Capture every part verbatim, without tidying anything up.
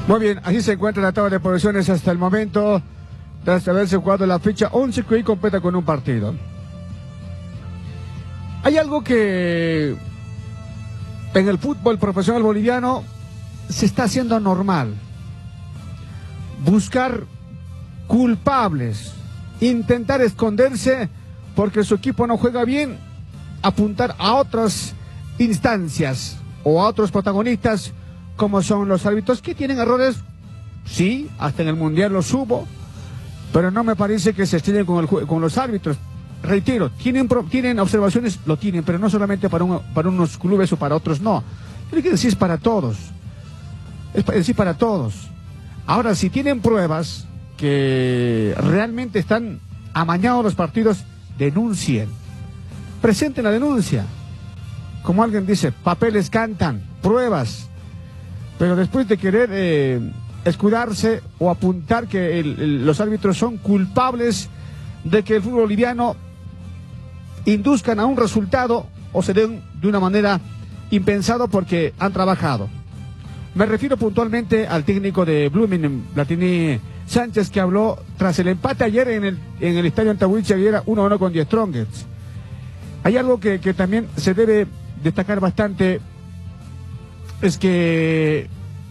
Muy bien, así se encuentra la tabla de posiciones hasta el momento, tras haberse jugado la fecha once, que hoy completa con un partido. Hay algo que en el fútbol profesional boliviano se está haciendo normal: buscar culpables, intentar esconderse porque su equipo no juega bien, apuntar a otras instancias o a otros protagonistas como son los árbitros, que tienen errores. Sí, hasta en el Mundial los hubo, pero no me parece que se estrellen con, el, con los árbitros. Reitero, tienen, tienen observaciones, lo tienen, pero no solamente para, un, para unos clubes o para otros, no. Tiene que decir es para todos, es decir para todos. Ahora, si tienen pruebas que realmente están amañados los partidos, denuncien, presenten la denuncia. Como alguien dice, papeles cantan, pruebas. Pero después de querer eh, escudarse o apuntar que el, el, los árbitros son culpables de que el fútbol boliviano induzcan a un resultado o se den de una manera impensado porque han trabajado. Me refiero puntualmente al técnico de Blooming, Platini Sánchez, que habló tras el empate ayer en el, en el estadio Antahuiche, que era uno a uno con The Strongest. Hay algo que, que también se debe destacar bastante, es que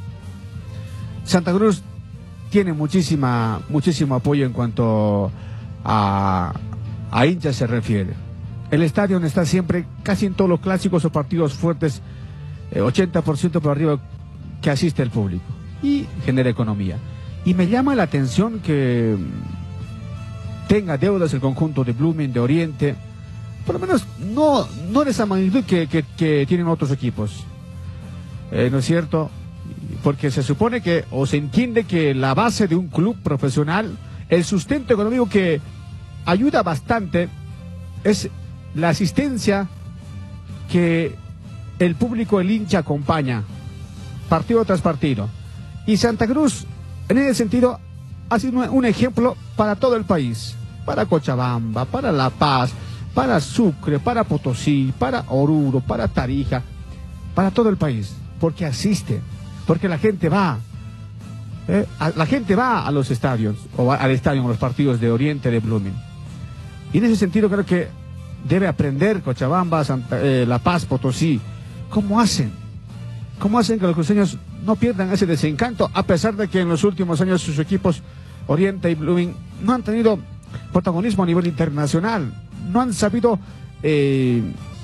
Santa Cruz tiene muchísima, muchísimo apoyo en cuanto a, a hinchas se refiere. El estadio está siempre, casi en todos los clásicos o partidos fuertes, eh, ochenta por ciento por arriba que asiste el público y genera economía. Y me llama la atención que tenga deudas el conjunto de Blooming, de Oriente, por lo menos no, no de esa magnitud que, que, que tienen otros equipos. Eh, ¿No es cierto? Porque se supone que, o se entiende que la base de un club profesional, el sustento económico que ayuda bastante, es la asistencia que el público, el hincha, acompaña partido tras partido. Y Santa Cruz, en ese sentido, ha sido un ejemplo para todo el país, para Cochabamba, para La Paz, para Sucre, para Potosí, para Oruro, para Tarija, para todo el país, porque asiste, porque la gente va, eh, a, la gente va a los estadios, o va al estadio, a los partidos de Oriente, de Blooming. Y en ese sentido creo que debe aprender Cochabamba, Santa, eh, La Paz, Potosí, cómo hacen, cómo hacen que los cruceños no pierdan ese desencanto, a pesar de que en los últimos años sus equipos Oriente y Blooming no han tenido protagonismo a nivel internacional, no han sabido eh,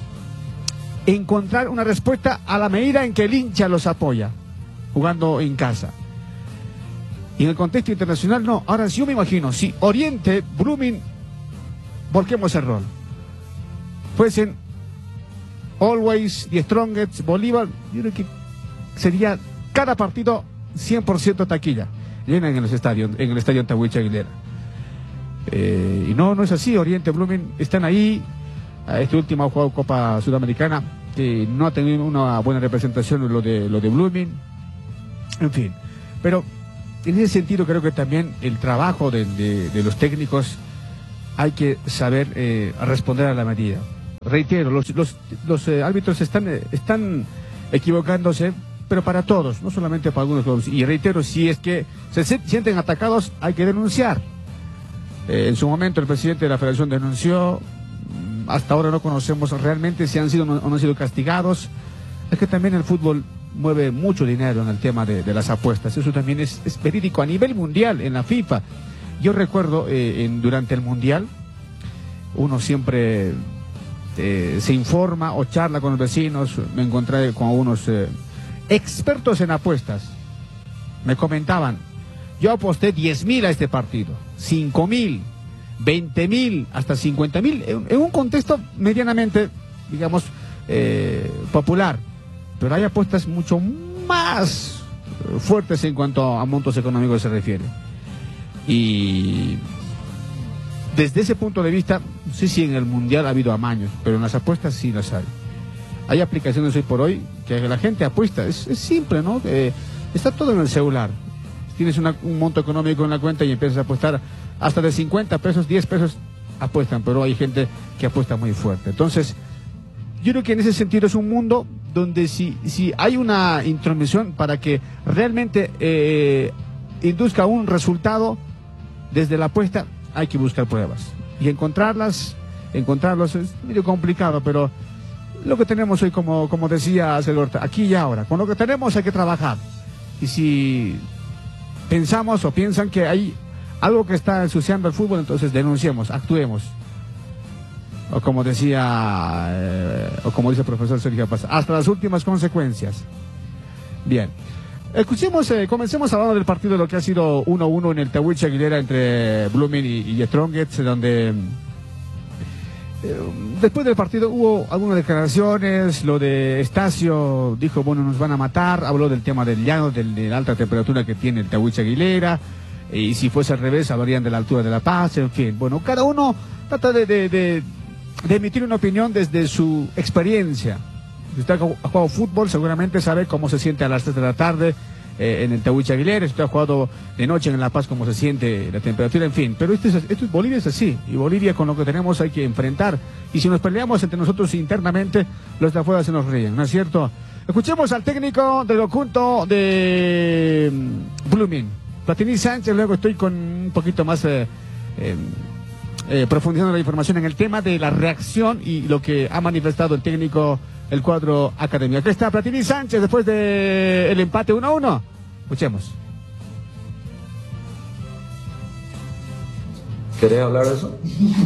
encontrar una respuesta a la medida en que el hincha los apoya, jugando en casa. Y en el contexto internacional no. Ahora sí, yo me imagino, si Oriente, Blooming, volquemos el rol, fuesen Always, The Strongest, Bolívar, yo creo que sería cada partido cien por ciento taquilla, llenan en los estadios, en el estadio Antahuiche Aguilera. Eh, y no, no es así. Oriente, Blooming están ahí. Este último ha jugado Copa Sudamericana, que no ha tenido una buena representación lo de, lo de Blooming. En fin, pero en ese sentido creo que también el trabajo de, de, de los técnicos hay que saber eh, responder a la medida. Reitero, los, los, los eh, árbitros están, eh, están equivocándose, pero para todos, no solamente para algunos clubes. Y reitero, si es que se sienten atacados, hay que denunciar. Eh, en su momento el presidente de la federación denunció. Hasta ahora no conocemos realmente si han sido o no, no han sido castigados. Es que también el fútbol mueve mucho dinero en el tema de, de las apuestas. Eso también es, es verídico a nivel mundial, en la FIFA. Yo recuerdo eh, en, durante el Mundial, uno siempre eh, se informa o charla con los vecinos. Me encontré con unos eh, expertos en apuestas. Me comentaban, yo aposté diez mil a este partido, cinco mil, veinte mil, hasta cincuenta mil, en, en un contexto medianamente, digamos, eh, popular. Pero hay apuestas mucho más fuertes en cuanto a montos económicos se refiere. Y desde ese punto de vista, no sé si en el Mundial ha habido amaños, pero en las apuestas sí las hay. Hay aplicaciones hoy por hoy que la gente apuesta, es, es simple, ¿no? Eh, está todo en el celular. Tienes una, un monto económico en la cuenta y empiezas a apostar hasta de cincuenta pesos, diez pesos apuestan, pero hay gente que apuesta muy fuerte. Entonces, yo creo que en ese sentido es un mundo donde si, si hay una intromisión para que realmente eh, induzca un resultado desde la apuesta, hay que buscar pruebas. Y encontrarlas, encontrarlos es medio complicado, pero lo que tenemos hoy, como, como decía Celorta, aquí y ahora, con lo que tenemos hay que trabajar. Y si pensamos o piensan que hay algo que está ensuciando el fútbol, entonces denunciemos, actuemos. O como decía, eh, o como dice el profesor Sergio Paz, hasta las últimas consecuencias. Bien. Escuchemos, eh, comencemos hablando del partido de lo que ha sido uno uno en el Tahuichi Aguilera entre Blooming y, y Strongets, donde eh, después del partido hubo algunas declaraciones. Lo de Estacio dijo, bueno, nos van a matar, habló del tema del llano, del, de la alta temperatura que tiene el Tahuichi Aguilera, y si fuese al revés hablarían de la altura de La Paz, en fin. Bueno, cada uno trata de, de, de, de emitir una opinión desde su experiencia. Si usted ha jugado fútbol, seguramente sabe cómo se siente a las tres de la tarde eh, en el Tahuichi Aguilera. Si usted ha jugado de noche en La Paz, cómo se siente la temperatura, en fin. Pero esto es, esto es, Bolivia es así, y Bolivia con lo que tenemos hay que enfrentar. Y si nos peleamos entre nosotros internamente, los de afuera se nos ríen, ¿no es cierto? Escuchemos al técnico del conjunto de Blooming, Platini Sánchez. Luego estoy con un poquito más eh, eh, eh, profundizando la información en el tema de la reacción y lo que ha manifestado el técnico, el cuadro Academia. Aquí está Platini Sánchez después del empate uno a uno. Escuchemos. ¿Querés hablar de eso?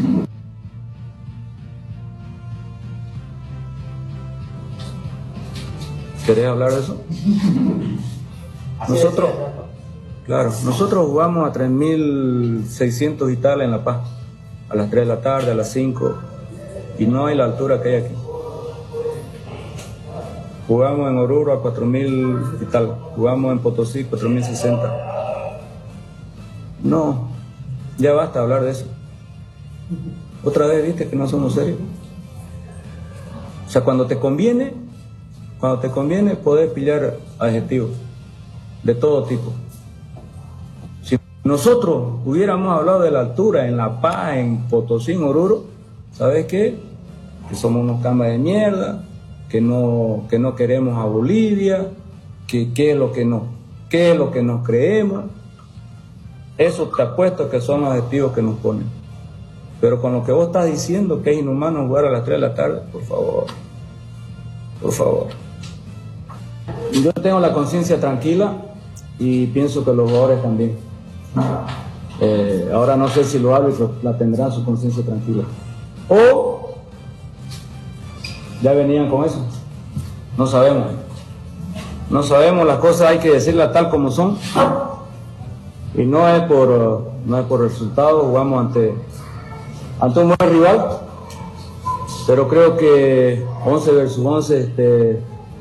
¿Querés hablar de eso? Nosotros, claro, nosotros jugamos a tres mil seiscientos y tal en La Paz, a las tres de la tarde, a las cinco, y no hay la altura que hay aquí. Jugamos en Oruro a cuatro mil y tal, jugamos en Potosí cuatro mil sesenta. No, ya basta hablar de eso. Otra vez viste que no somos serios. O sea, cuando te conviene, cuando te conviene podés pillar adjetivos de todo tipo. Si nosotros hubiéramos hablado de la altura en La Paz, en Potosí, en Oruro, ¿sabes qué? Que somos unos camas de mierda, que no, que no queremos a Bolivia, que qué es lo que no, qué es lo que nos creemos. Eso te apuesto que son los adjetivos que nos ponen. Pero con lo que vos estás diciendo, que es inhumano jugar a las tres de la tarde, por favor, por favor. Yo tengo la conciencia tranquila y pienso que los jugadores también. Eh, ahora no sé si los árbitros la tendrán su conciencia tranquila. O ya venían con eso. No sabemos. No sabemos, las cosas hay que decirlas tal como son. Y no es por, no es por resultado, jugamos ante, ante un buen rival. Pero creo que once versus once este,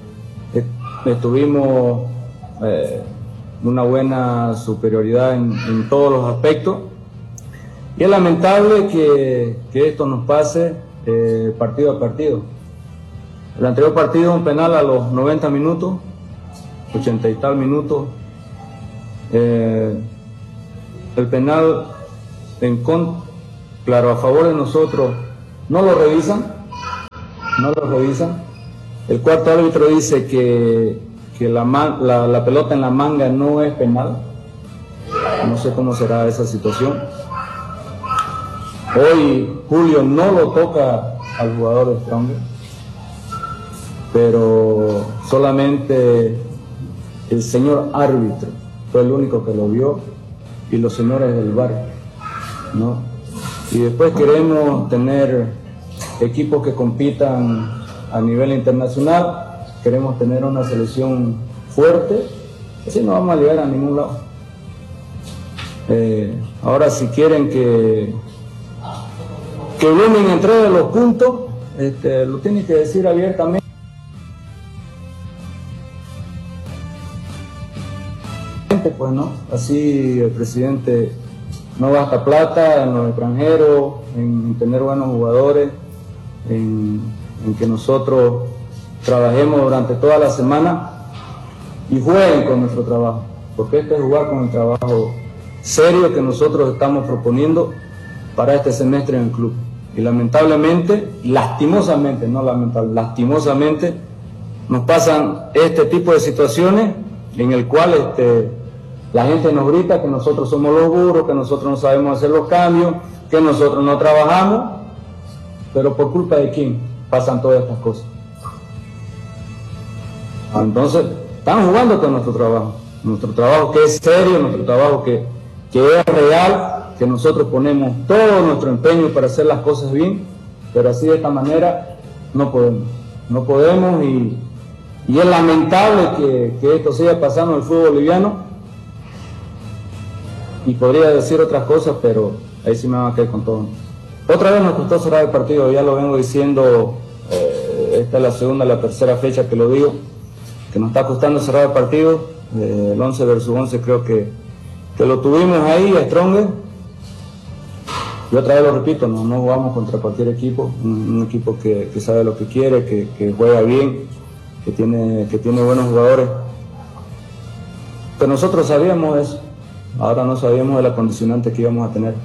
tuvimos eh, una buena superioridad en, en todos los aspectos. Y es lamentable que, que esto nos pase eh, partido a partido. El anterior partido, un penal a los noventa minutos, ochenta y tal minutos. Eh, el penal en con, claro, a favor de nosotros, no lo revisan, no lo revisan. El cuarto árbitro dice que, que la, man, la, la pelota en la manga no es penal. No sé cómo será esa situación. Hoy Julio no lo toca al jugador de Stronger, pero solamente el señor árbitro fue el único que lo vio y los señores del V A R, ¿no? Y después queremos tener equipos que compitan a nivel internacional, queremos tener una selección fuerte, así no vamos a llegar a ningún lado. Eh, ahora si quieren que que Blooming entregue los puntos, este, lo tienen que decir abiertamente. Pues no, así el presidente no gasta plata en los extranjeros, en tener buenos jugadores, en, en que nosotros trabajemos durante toda la semana y jueguen con nuestro trabajo, porque este es jugar con el trabajo serio que nosotros estamos proponiendo para este semestre en el club. Y lamentablemente, lastimosamente, no lamentable, lastimosamente, nos pasan este tipo de situaciones en el cual este, la gente nos grita que nosotros somos los burros, que nosotros no sabemos hacer los cambios, que nosotros no trabajamos, pero ¿por culpa de quién pasan todas estas cosas? Entonces, están jugando con nuestro trabajo, nuestro trabajo que es serio, nuestro trabajo que, que es real, que nosotros ponemos todo nuestro empeño para hacer las cosas bien, pero así de esta manera no podemos, no podemos y, y es lamentable que, que esto siga pasando en el fútbol boliviano y podría decir otras cosas, pero ahí sí me van a caer con todo. Otra vez nos costó cerrar el partido, ya lo vengo diciendo, eh, esta es la segunda, la tercera fecha que lo digo, que nos está costando cerrar el partido, eh, el once versus once creo que, que lo tuvimos ahí a Stronger, y otra vez lo repito, no, no jugamos contra cualquier equipo, un, un equipo que, que sabe lo que quiere, que, que juega bien, que tiene, que tiene buenos jugadores, pero nosotros sabíamos eso, ahora no sabíamos de la condicionante que íbamos a tener.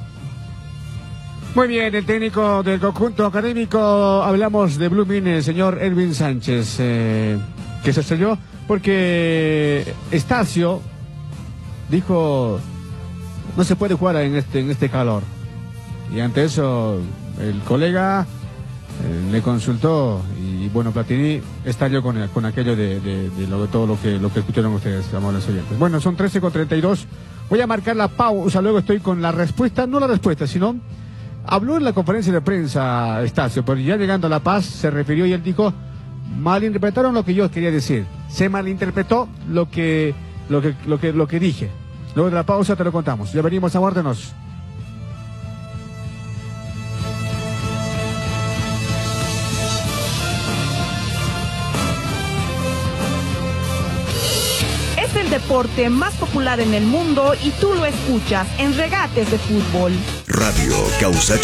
Muy bien, el técnico del conjunto académico, hablamos de Blooming, el señor Erwin Sánchez, eh, que se estrelló porque Estacio dijo no se puede jugar en este, en este calor, y ante eso el colega eh, le consultó y bueno, Platini estalló con, con aquello de, de, de, lo, de todo lo que, lo que escucharon ustedes, amables oyentes. Bueno, son trece con treinta y dos, voy a marcar la pausa, luego estoy con la respuesta, no la respuesta, sino habló en la conferencia de prensa Estacio, pero ya llegando a La Paz se refirió y él dijo, malinterpretaron lo que yo quería decir, se malinterpretó lo que, lo que, lo que, lo que dije. Luego de la pausa te lo contamos, ya venimos, aguárdenos. Es el deporte más popular en el mundo y tú lo escuchas en Regates de Fútbol. Radio Causa